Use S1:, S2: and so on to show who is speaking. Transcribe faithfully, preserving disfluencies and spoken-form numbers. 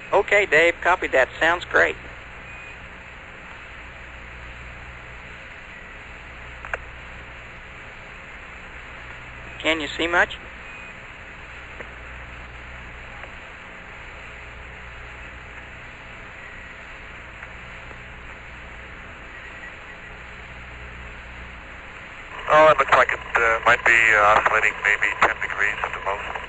S1: Okay, Dave, copy that. Sounds great. Can you see much?
S2: Oh, it looks like it uh, might be uh, oscillating maybe ten degrees at the most.